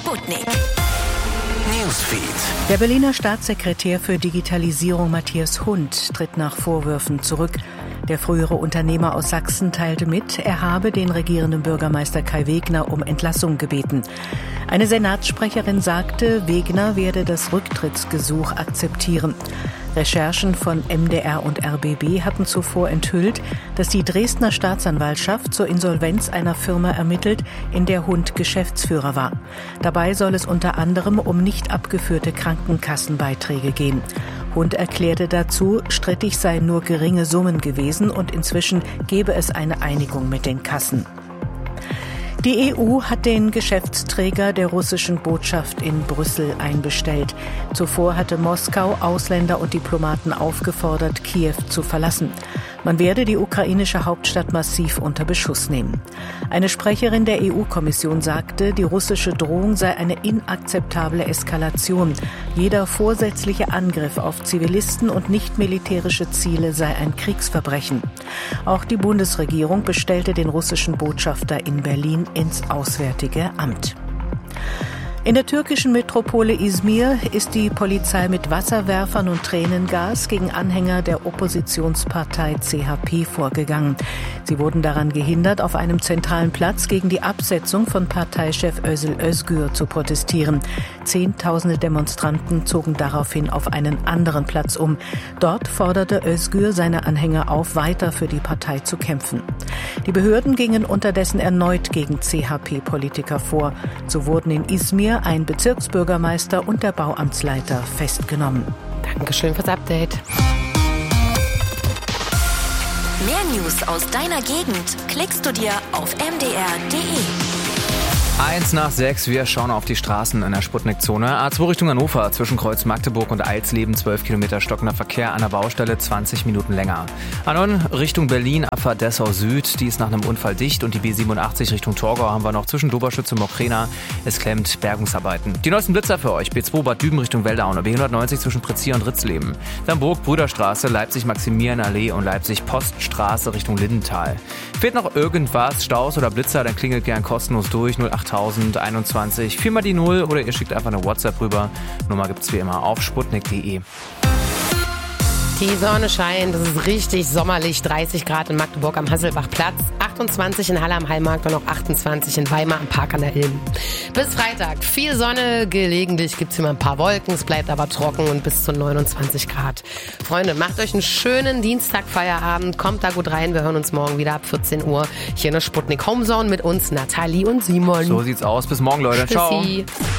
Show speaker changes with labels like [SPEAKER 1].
[SPEAKER 1] Sputnik Newsfeed.
[SPEAKER 2] Der Berliner Staatssekretär für Digitalisierung Matthias Hund tritt nach Vorwürfen zurück. Der frühere Unternehmer aus Sachsen teilte mit, er habe den regierenden Bürgermeister Kai Wegner um Entlassung gebeten. Eine Senatssprecherin sagte, Wegner werde das Rücktrittsgesuch akzeptieren. Recherchen von MDR und RBB hatten zuvor enthüllt, dass die Dresdner Staatsanwaltschaft zur Insolvenz einer Firma ermittelt, in der Hund Geschäftsführer war. Dabei soll es unter anderem um nicht abgeführte Krankenkassenbeiträge gehen. Hund erklärte dazu, strittig seien nur geringe Summen gewesen und inzwischen gebe es eine Einigung mit den Kassen. Die EU hat den Geschäftsträger der russischen Botschaft in Brüssel einbestellt. Zuvor hatte Moskau Ausländer und Diplomaten aufgefordert, Kiew zu verlassen. Man werde die ukrainische Hauptstadt massiv unter Beschuss nehmen. Eine Sprecherin der EU-Kommission sagte, die russische Drohung sei eine inakzeptable Eskalation. Jeder vorsätzliche Angriff auf Zivilisten und nicht militärische Ziele sei ein Kriegsverbrechen. Auch die Bundesregierung bestellte den russischen Botschafter in Berlin ins Auswärtige Amt. In der türkischen Metropole Izmir ist die Polizei mit Wasserwerfern und Tränengas gegen Anhänger der Oppositionspartei CHP vorgegangen. Sie wurden daran gehindert, auf einem zentralen Platz gegen die Absetzung von Parteichef Özil Özgür zu protestieren. Zehntausende Demonstranten zogen daraufhin auf einen anderen Platz um. Dort forderte Özgür seine Anhänger auf, weiter für die Partei zu kämpfen. Die Behörden gingen unterdessen erneut gegen CHP-Politiker vor. So wurden in Izmir ein Bezirksbürgermeister und der Bauamtsleiter festgenommen.
[SPEAKER 3] Dankeschön fürs Update.
[SPEAKER 1] Mehr News aus deiner Gegend klickst du dir auf mdr.de.
[SPEAKER 4] 5:01, wir schauen auf die Straßen in der Sputnik-Zone. A2 Richtung Hannover, zwischen Kreuz Magdeburg und Alsleben, 12 Kilometer stockender Verkehr, an der Baustelle 20 Minuten länger. A9 Richtung Berlin, Abfahrt Dessau Süd, die ist nach einem Unfall dicht. Und die B87 Richtung Torgau haben wir noch zwischen Doberschütze und Mockrena. Es klemmt, Bergungsarbeiten. Die neuesten Blitzer für euch, B2 Bad Düben Richtung Welldaun, B190 zwischen Pritzia und Ritzleben. Dann Burg Brüderstraße, Leipzig-Maximilian-Allee und Leipzig-Poststraße Richtung Lindenthal. Fehlt noch irgendwas, Staus oder Blitzer, dann klingelt gern kostenlos durch 08021 4 die 0 oder ihr schickt einfach eine WhatsApp rüber. Nummer gibt's wie immer auf sputnik.de.
[SPEAKER 3] Die Sonne scheint, es ist richtig sommerlich, 30 Grad in Magdeburg am Hasselbachplatz, 28 in Halle am Heimarkt und auch 28 in Weimar am Park an der Ilm. Bis Freitag viel Sonne, gelegentlich gibt's hier mal ein paar Wolken, es bleibt aber trocken und bis zu 29 Grad. Freunde, macht euch einen schönen Dienstag-Feierabend, kommt da gut rein, wir hören uns morgen wieder ab 14 Uhr hier in der Sputnik Homezone mit uns, Nathalie und Simon.
[SPEAKER 4] So sieht's aus, bis morgen Leute, ciao.
[SPEAKER 3] Tschüssi.